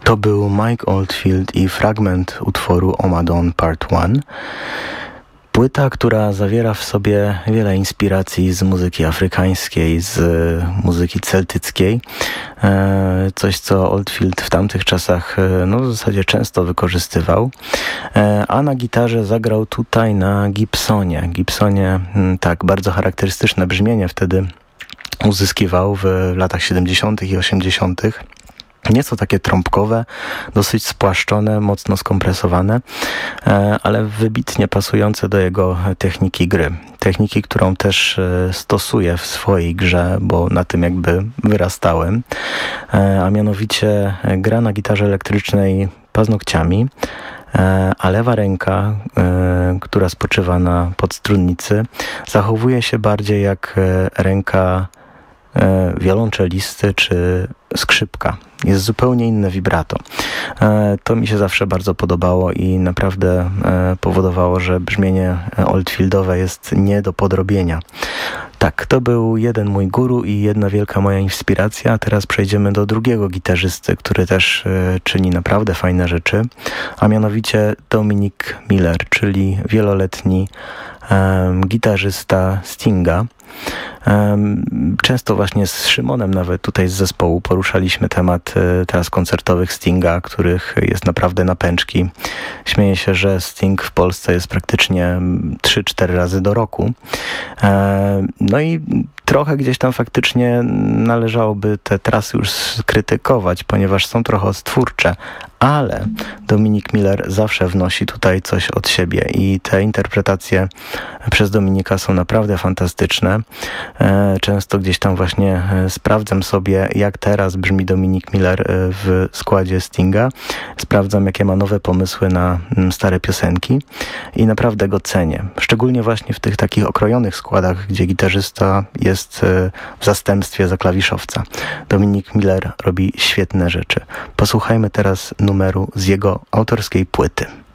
To był Mike Oldfield i fragment utworu Omadon Part 1. Płyta, która zawiera w sobie wiele inspiracji z muzyki afrykańskiej, z muzyki celtyckiej. Coś, co Oldfield w tamtych czasach w zasadzie często wykorzystywał. A na gitarze zagrał tutaj na Gibsonie. Gibsonie, tak, bardzo charakterystyczne brzmienie wtedy uzyskiwał w latach 70. i 80. Nieco takie trąbkowe, dosyć spłaszczone, mocno skompresowane, ale wybitnie pasujące do jego techniki gry. Techniki, którą też stosuję w swojej grze, bo na tym jakby wyrastałem, a mianowicie gra na gitarze elektrycznej paznokciami, a lewa ręka, która spoczywa na podstrunnicy, zachowuje się bardziej jak ręka wiolonczelisty czy skrzypka. Jest zupełnie inne vibrato. To mi się zawsze bardzo podobało i naprawdę powodowało, że brzmienie Oldfieldowe jest nie do podrobienia. Tak, to był jeden mój guru i jedna wielka moja inspiracja. A teraz przejdziemy do drugiego gitarzysty, który też czyni naprawdę fajne rzeczy, a mianowicie Dominic Miller, czyli wieloletni gitarzysta Stinga. Często właśnie z Szymonem nawet tutaj z zespołu poruszaliśmy temat teraz koncertowych Stinga, których jest naprawdę na pęczki. Śmieję się, że Sting w Polsce jest praktycznie 3-4 razy do roku. No i trochę gdzieś tam faktycznie należałoby te trasy już skrytykować, ponieważ są trochę odtwórcze, ale Dominic Miller zawsze wnosi tutaj coś od siebie i te interpretacje przez Dominika są naprawdę fantastyczne. Często gdzieś tam właśnie sprawdzam sobie, jak teraz brzmi Dominic Miller w składzie Stinga. Sprawdzam, jakie ma nowe pomysły na stare piosenki i naprawdę go cenię. Szczególnie właśnie w tych takich okrojonych składach, gdzie gitarzysta jest w zastępstwie za klawiszowca. Dominic Miller robi świetne rzeczy. Posłuchajmy teraz numeru z jego autorskiej płyty.